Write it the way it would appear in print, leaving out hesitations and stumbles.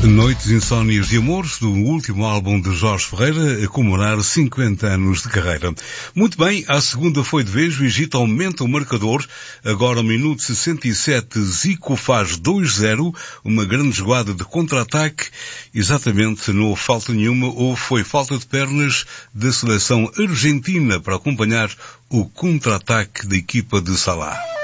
Noites insónias de amores, do último álbum de Jorge Ferreira, a comemorar 50 anos de carreira. Muito bem, à segunda foi de vez, o Egito aumenta o marcador, agora ao minuto 67, Zico faz 2-0, uma grande jogada de contra-ataque, exatamente não houve falta nenhuma, ou foi falta de pernas da seleção argentina para acompanhar o contra-ataque da equipa de Salah.